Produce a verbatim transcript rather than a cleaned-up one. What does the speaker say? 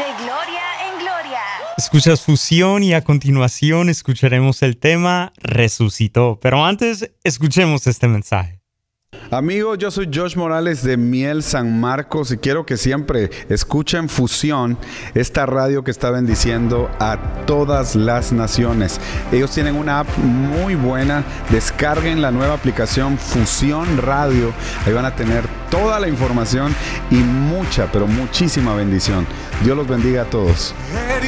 De gloria en gloria. Escuchas Fusión y a continuación escucharemos el tema Resucitó. Pero antes, escuchemos este mensaje. Amigos, yo soy Josh Morales de Miel San Marcos y quiero que siempre escuchen Fusión, esta radio que está bendiciendo a todas las naciones. Ellos tienen una app muy buena, descarguen la nueva aplicación Fusión Radio, ahí van a tener toda la información y mucha, pero muchísima bendición. Dios los bendiga a todos.